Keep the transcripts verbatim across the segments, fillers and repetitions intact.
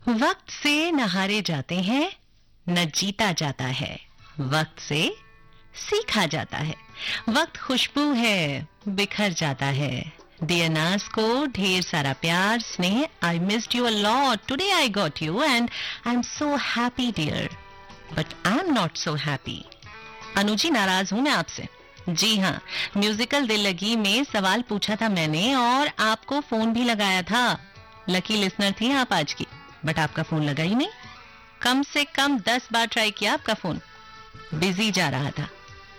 वक्त से न हारे जाते हैं, न जीता जाता है, वक्त से सीखा जाता है। वक्त खुशबू है, बिखर जाता है। डियर नाज को ढेर सारा प्यार, स्नेह। I missed you a lot, today I got you and I am so happy dear, but I am not so happy. Anuji, नाराज हूं मैं आपसे। जी हाँ, म्यूजिकल दिल लगी में सवाल पूछा था मैंने और आपको फोन भी लगाया था। लकी लिसनर थी आप आज की, बट आपका फोन लगा ही नहीं। कम से कम दस बार ट्राई किया, आपका फोन बिजी जा रहा था।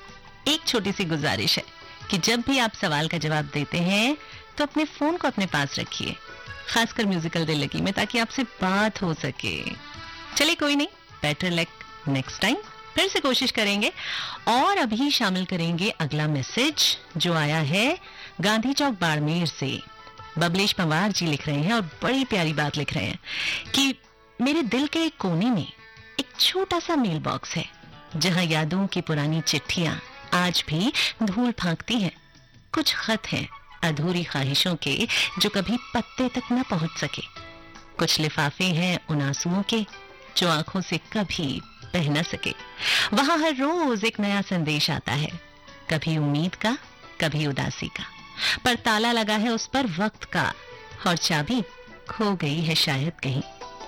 एक छोटी सी गुजारिश है कि जब भी आप सवाल का जवाब देते हैं तो अपने फोन को अपने पास रखिए, खासकर म्यूजिकल दिल लगी में, ताकि आपसे बात हो सके। चलिए कोई नहीं, बेटर लक नेक्स्ट टाइम, फिर से कोशिश करेंगे। और अभी शामिल करेंगे अगला मैसेज जो आया है गांधी चौक बाड़मेर से। बबलेश पंवार जी लिख रहे हैं और बड़ी प्यारी बात लिख रहे हैं कि मेरे दिल के एक कोने में एक छोटा सा मेल बॉक्स है जहां यादों की पुरानी चिट्ठियां आज भी धूल फांकती हैं। कुछ खत हैं अधूरी ख्वाहिशों के जो कभी पत्ते तक न पहुंच सके। कुछ लिफाफे हैं उन आंसुओं के जो आंखों से कभी बह न सके। वहां हर रोज एक नया संदेश आता है, कभी उम्मीद का, कभी उदासी का, पर ताला लगा है उस पर वक्त का और चाबी खो गई है शायद कहीं।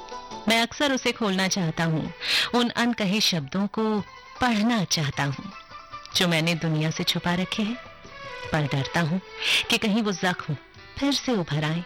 मैं अक्सर उसे खोलना चाहता हूँ, उन अनकहे शब्दों को पढ़ना चाहता हूँ जो मैंने दुनिया से छुपा रखे हैं, पर डरता हूँ कि कहीं वो जख्म फिर से उभर आए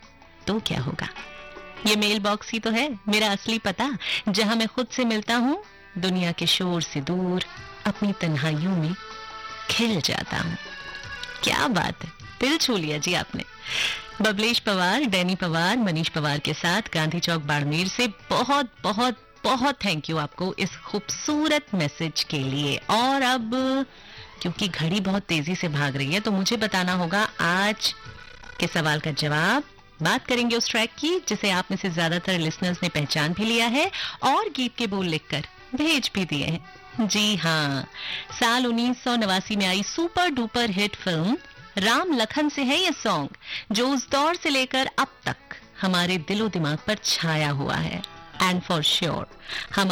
तो क्या होगा। ये मेल बॉक्स ही तो है मेरा असली पता, जहां मैं खुद से मिलता हूँ, दुनिया के शोर से दूर अपनी तन्हाइयों में खिल जाता हूँ। क्या बात है, दिल छू लिया जी आपने। बबलेश पवार, डैनी पवार, मनीष पवार के साथ गांधी चौक बाड़मेर से बहुत बहुत बहुत थैंक यू आपको इस खूबसूरत मैसेज के लिए। और अब क्योंकि घड़ी बहुत तेजी से भाग रही है तो मुझे बताना होगा आज के सवाल का जवाब। बात करेंगे उस ट्रैक की जिसे आप में से ज्यादातर लिसनर्स ने पहचान भी लिया है और गीत के बोल लिखकर भेज भी दिए हैं। जी हाँ, साल उन्नीस सौ नवासी में आई super duper hit film Ram Lakhan से है ये सॉन्ग जो उस दौर से लेकर अब तक हमारे दिलो दिमाग पर छाया हुआ है। एंड फॉर श्योर हम